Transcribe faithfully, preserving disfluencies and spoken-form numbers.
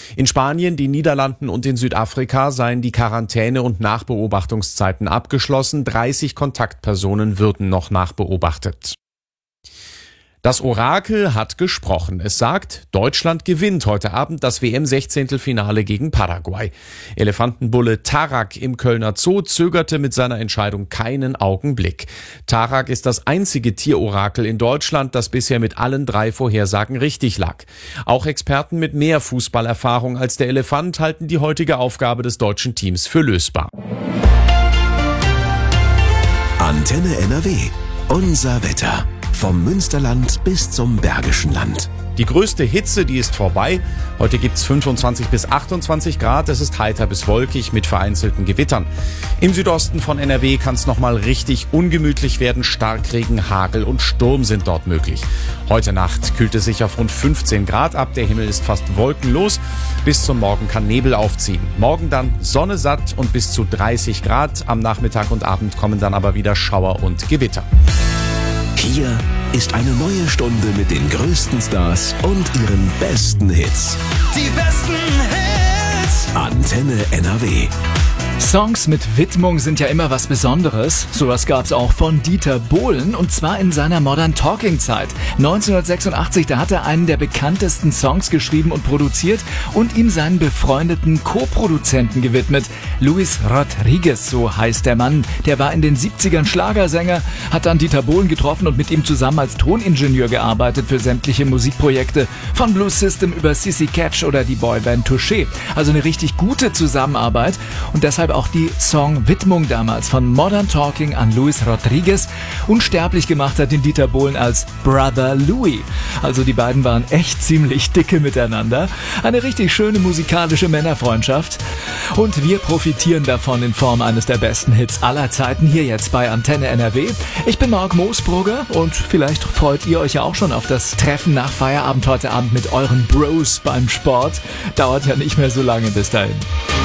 In Spanien, den Niederlanden und in Südafrika seien die Quarantäne- und Nachbeobachtungszeiten abgeschlossen. dreißig Kontaktpersonen würden noch nachbeobachtet. Das Orakel hat gesprochen. Es sagt, Deutschland gewinnt heute Abend das W M-Sechzehntelfinale gegen Paraguay. Elefantenbulle Tarak im Kölner Zoo zögerte mit seiner Entscheidung keinen Augenblick. Tarak ist das einzige Tierorakel in Deutschland, das bisher mit allen drei Vorhersagen richtig lag. Auch Experten mit mehr Fußballerfahrung als der Elefant halten die heutige Aufgabe des deutschen Teams für lösbar. Antenne N R W. Unser Wetter. Vom Münsterland bis zum Bergischen Land. Die größte Hitze, die ist vorbei. Heute gibt's fünfundzwanzig bis achtundzwanzig Grad. Es ist heiter bis wolkig mit vereinzelten Gewittern. Im Südosten von N R W kann es nochmal richtig ungemütlich werden. Starkregen, Hagel und Sturm sind dort möglich. Heute Nacht kühlt es sich auf rund fünfzehn Grad ab. Der Himmel ist fast wolkenlos. Bis zum Morgen kann Nebel aufziehen. Morgen dann Sonne satt und bis zu dreißig Grad. Am Nachmittag und Abend kommen dann aber wieder Schauer und Gewitter. Hier ist eine neue Stunde mit den größten Stars und ihren besten Hits. Die besten Hits. Antenne N R W. Songs mit Widmung sind ja immer was Besonderes. Sowas gab's auch von Dieter Bohlen, und zwar in seiner Modern Talking Zeit. neunzehnhundertsechsundachtzig, da hat er einen der bekanntesten Songs geschrieben und produziert und ihm seinen befreundeten Co-Produzenten gewidmet. Luis Rodriguez, so heißt der Mann. Der war in den siebzigern Schlagersänger, hat dann Dieter Bohlen getroffen und mit ihm zusammen als Toningenieur gearbeitet für sämtliche Musikprojekte. Von Blue System über Sissy Catch oder die Boyband Touché. Also eine richtig gute Zusammenarbeit und deshalb auch die Song-Widmung damals von Modern Talking an Luis Rodriguez. Unsterblich gemacht hat ihn Dieter Bohlen als Brother Louis. Also die beiden waren echt ziemlich dicke miteinander. Eine richtig schöne musikalische Männerfreundschaft. Und wir profitieren davon in Form eines der besten Hits aller Zeiten hier jetzt bei Antenne N R W. Ich bin Marc Moosbrugger und vielleicht freut ihr euch ja auch schon auf das Treffen nach Feierabend heute Abend mit euren Bros beim Sport. Dauert ja nicht mehr so lange bis dahin.